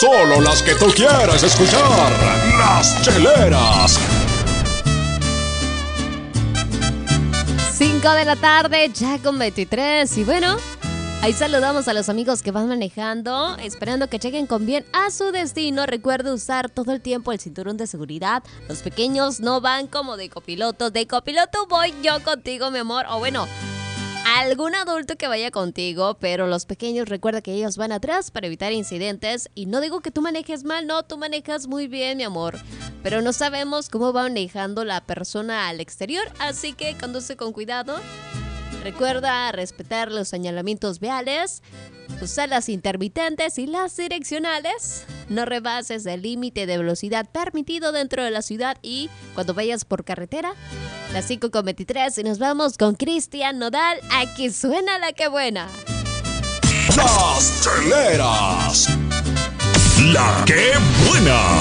solo las que tú quieres escuchar. Las cheleras. 5 de la tarde, ya con 23. Y bueno, ahí saludamos a los amigos que van manejando, esperando que lleguen con bien a su destino. Recuerde usar todo el tiempo el cinturón de seguridad. Los pequeños no van como de copiloto. De copiloto voy yo contigo, mi amor. O bueno, algún adulto que vaya contigo, pero los pequeños recuerda que ellos van atrás para evitar incidentes. Y no digo que tú manejes mal, no, tú manejas muy bien, mi amor. Pero no sabemos cómo va manejando la persona al exterior, así que conduce con cuidado. Recuerda respetar los señalamientos viales, usar las intermitentes y las direccionales. No rebases el límite de velocidad permitido dentro de la ciudad y cuando vayas por carretera. Las 5:23 y nos vamos con Cristian Nodal. Aquí suena la que buena. Las cheleras. La que buena.